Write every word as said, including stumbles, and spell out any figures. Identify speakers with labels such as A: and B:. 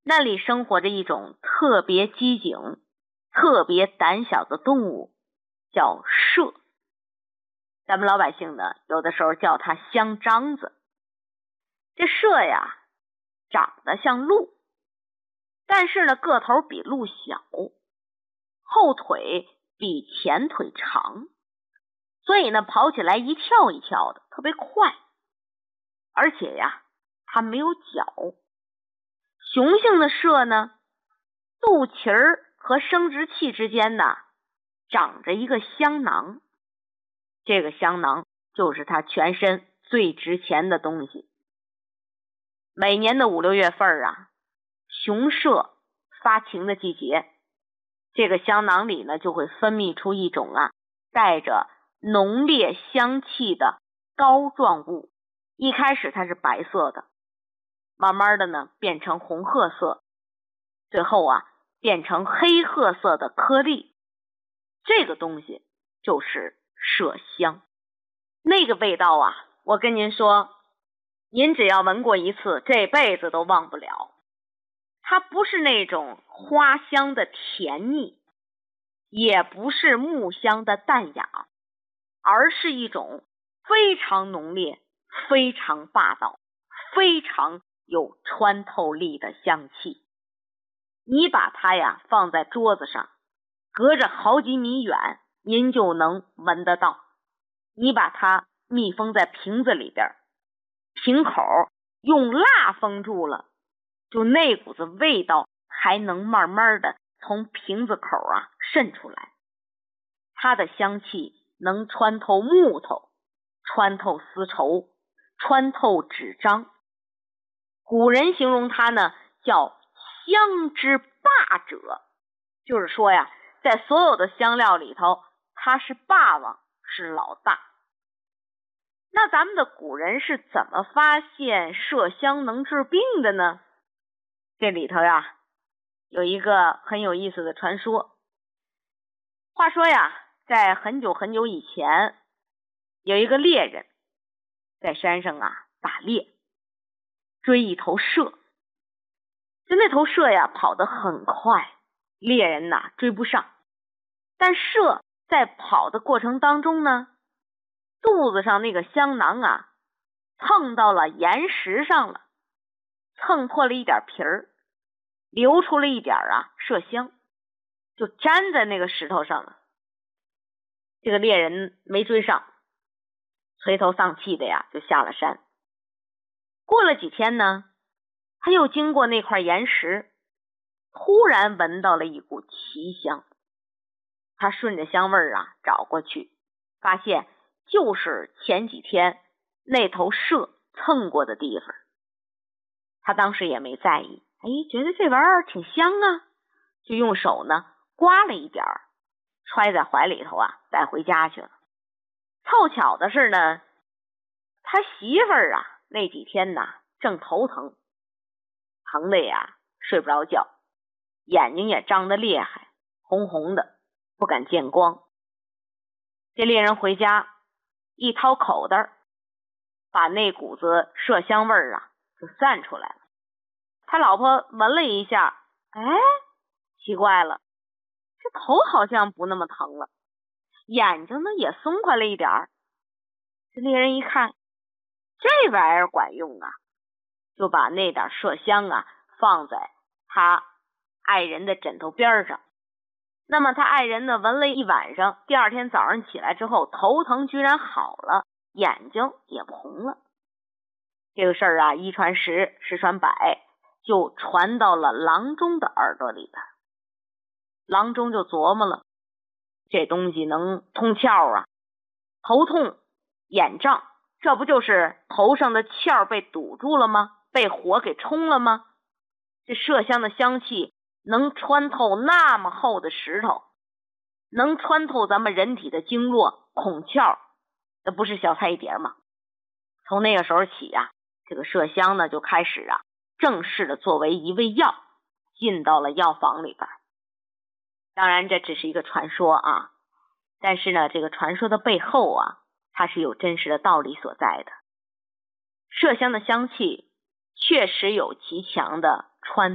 A: 那里生活着一种特别机警、特别胆小的动物，叫麝。咱们老百姓呢，有的时候叫它香獐子。这麝呀，长得像鹿，但是呢，个头比鹿小，后腿比前腿长，所以呢，跑起来一跳一跳的，特别快。而且呀，它没有脚。雄性的麝呢，肚脐儿和生殖器之间呢，长着一个香囊，这个香囊就是它全身最值钱的东西。每年的五六月份啊，雄麝发情的季节，这个香囊里呢就会分泌出一种啊带着浓烈香气的膏状物。一开始它是白色的，慢慢的呢变成红褐色，最后啊变成黑褐色的颗粒。这个东西就是麝香。那个味道啊，我跟您说，您只要闻过一次，这辈子都忘不了。它不是那种花香的甜腻，也不是木香的淡雅，而是一种非常浓烈、非常霸道、非常有穿透力的香气。你把它呀放在桌子上，隔着好几米远您就能闻得到。你把它密封在瓶子里边，瓶口用蜡封住了，就那股子味道还能慢慢的从瓶子口啊渗出来。它的香气能穿透木头，穿透丝绸，穿透纸张。古人形容它呢叫香之霸者，就是说呀，在所有的香料里头，它是霸王，是老大。那咱们的古人是怎么发现麝香能治病的呢？这里头呀有一个很有意思的传说。话说呀，在很久很久以前，有一个猎人在山上啊打猎，追一头麝。就那头麝呀跑得很快，猎人呐追不上。但麝在跑的过程当中呢，肚子上那个香囊啊碰到了岩石上了，蹭破了一点皮儿，流出了一点啊麝香，就粘在那个石头上了。这个猎人没追上，垂头丧气的呀就下了山。过了几天呢，他又经过那块岩石，突然闻到了一股奇香。他顺着香味儿啊找过去，发现就是前几天那头麝蹭过的地方。他当时也没在意，哎，觉得这玩意儿挺香啊，就用手呢刮了一点儿，揣在怀里头啊带回家去了。凑巧的是呢，他媳妇儿啊那几天呐正头疼，疼的呀睡不着觉，眼睛也张得厉害，红红的，不敢见光。这猎人回家一掏口袋，把那股子麝香味儿啊就散出来了。他老婆闻了一下，哎，奇怪了，这头好像不那么疼了，眼睛呢也松快了一点儿。这猎人一看，这玩意儿管用啊，就把那点麝香啊放在他爱人的枕头边上。那么他爱人呢闻了一晚上，第二天早上起来之后，头疼居然好了，眼睛也不红了。这个事儿啊一传十，十传百，就传到了郎中的耳朵里边。郎中就琢磨了，这东西能通窍啊，头痛眼胀，这不就是头上的窍被堵住了吗？被火给冲了吗？这麝香的香气能穿透那么厚的石头，能穿透咱们人体的经络孔窍，那不是小菜一碟吗？从那个时候起呀、啊，这个麝香呢就开始啊正式的作为一味药进到了药房里边。当然这只是一个传说啊，但是呢这个传说的背后啊，它是有真实的道理所在的。麝香的香气确实有极强的穿